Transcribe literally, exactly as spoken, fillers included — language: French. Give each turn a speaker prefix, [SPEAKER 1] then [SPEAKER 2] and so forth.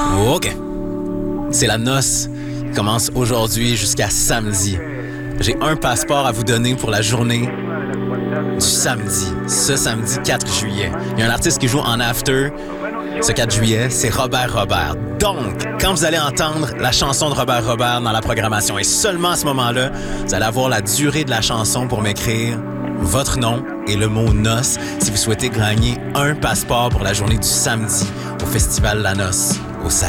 [SPEAKER 1] OK. C'est la noce qui commence aujourd'hui jusqu'à samedi. J'ai un passeport à vous donner pour la journée du samedi. Ce samedi quatre juillet. Il y a un artiste qui joue en after. Ce quatre juillet, c'est Robert Robert. Donc, quand vous allez entendre la chanson de Robert Robert dans la programmation, et seulement à ce moment-là, vous allez avoir la durée de la chanson pour m'écrire votre nom et le mot noce si vous souhaitez gagner un passeport pour la journée du samedi au Festival La Noce au Saguenay.